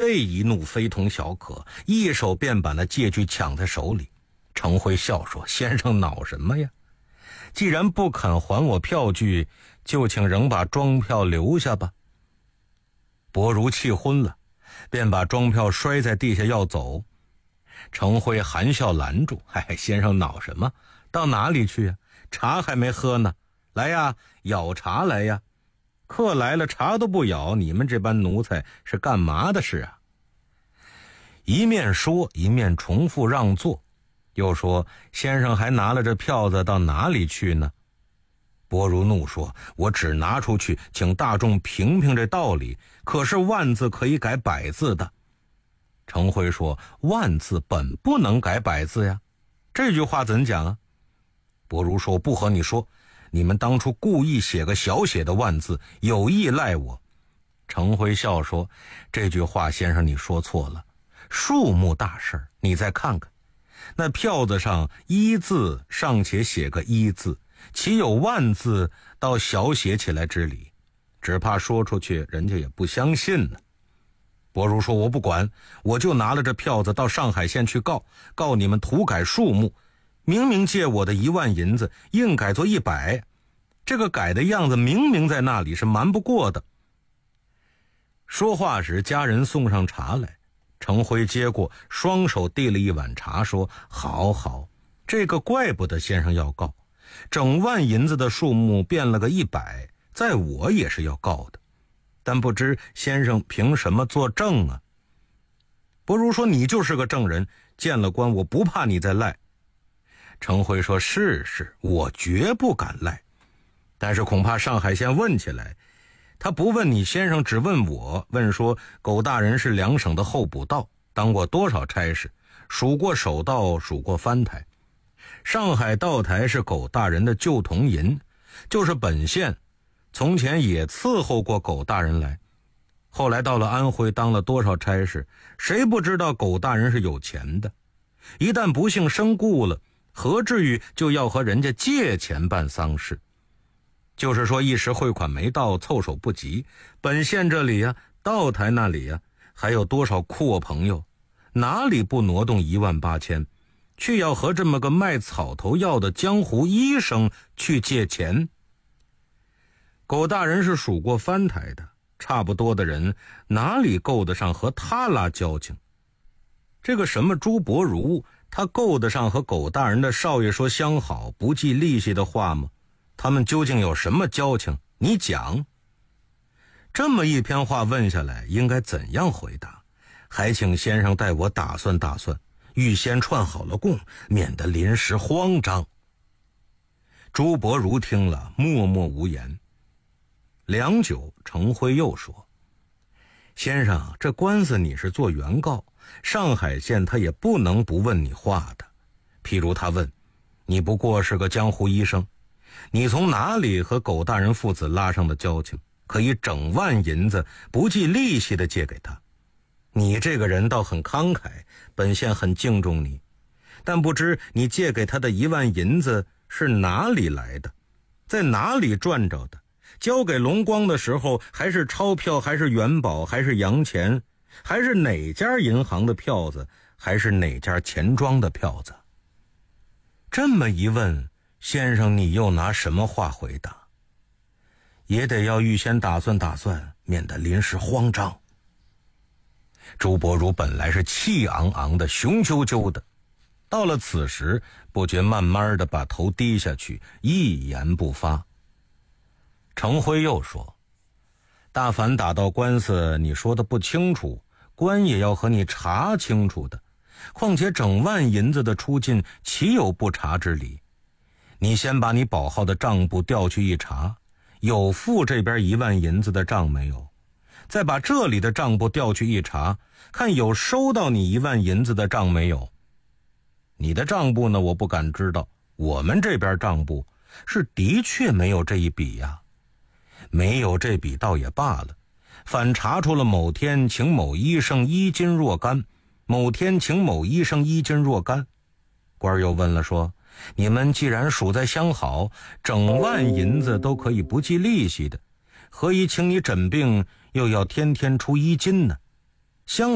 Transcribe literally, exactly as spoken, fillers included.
这一怒非同小可，一手便把那借据抢在手里。程辉笑说：先生恼什么呀？既然不肯还我票据，就请仍把庄票留下吧。伯如气昏了，便把庄票摔在地下要走。程辉含笑拦住：嗨，先生恼什么？到哪里去呀？茶还没喝呢，来呀，舀茶来呀。客来了茶都不舀，你们这班奴才是干嘛的事啊？一面说一面重复让座，又说：先生还拿了这票子到哪里去呢？伯如怒说：我只拿出去请大众评评这道理，可是万字可以改百字的。程辉说：万字本不能改百字呀，这句话怎讲啊？伯如说：不和你说，你们当初故意写个小写的万字，有意赖我。程辉笑说：这句话先生你说错了，数目大事你再看看，那票子上一字尚且写个一字，岂有万字到小写起来之理？只怕说出去人家也不相信呢。伯如说：我不管，我就拿了这票子到上海县去告，告你们涂改数目，明明借我的一万银子，硬改作一百，这个改的样子明明在那里，是瞒不过的。说话时家人送上茶来，程辉接过，双手递了一碗茶，说：好好，这个怪不得先生要告，整万银子的数目变了个一百，在我也是要告的，但不知先生凭什么作证啊？不如说你就是个证人，见了官我不怕你再赖。程辉说：是是，我绝不敢赖，但是恐怕上海县问起来，他不问你先生，只问我，问说苟大人是两省的候补道，当过多少差事，数过首道，数过藩台。上海道台是苟大人的旧同银，就是本县从前也伺候过苟大人来，后来到了安徽当了多少差事，谁不知道苟大人是有钱的，一旦不幸身故了，何至于就要和人家借钱办丧事？就是说一时汇款没到，凑手不及，本县这里呀、啊，道台那里呀、啊，还有多少阔朋友，哪里不挪动一万八千，却要和这么个卖草头药的江湖医生去借钱？苟大人是数过藩台的，差不多的人哪里够得上和他拉交情？这个什么朱伯如，他够得上和苟大人的少爷说相好不计利息的话吗？他们究竟有什么交情？你讲。这么一篇话问下来，应该怎样回答？还请先生带我打算打算，预先串好了供，免得临时慌张。朱伯如听了默默无言。良久，程辉又说：先生，这官司你是做原告，上海县他也不能不问你话的。譬如他问你，不过是个江湖医生，你从哪里和苟大人父子拉上的交情，可以整万银子不计利息的借给他？你这个人倒很慷慨，本县很敬重你，但不知你借给他的一万银子是哪里来的，在哪里赚着的？交给龙光的时候，还是钞票，还是元宝，还是洋钱，还是哪家银行的票子，还是哪家钱庄的票子？这么一问，先生你又拿什么话回答？也得要预先打算打算，免得临时慌张。朱伯如本来是气昂昂的，雄赳赳的，到了此时不觉慢慢的把头低下去，一言不发。程辉又说：大凡打到官司，你说的不清楚，官也要和你查清楚的，况且整万银子的出进，岂有不查之理？你先把你保号的账簿调去一查，有付这边一万银子的账没有？再把这里的账簿调去一查，看有收到你一万银子的账没有？你的账簿呢，我不敢知道，我们这边账簿是的确没有这一笔呀。没有这笔倒也罢了，反查出了某天请某医生一斤若干，某天请某医生一斤若干。官又问了说：你们既然属在相好，整万银子都可以不计利息的，何以请你诊病又要天天出一斤呢？相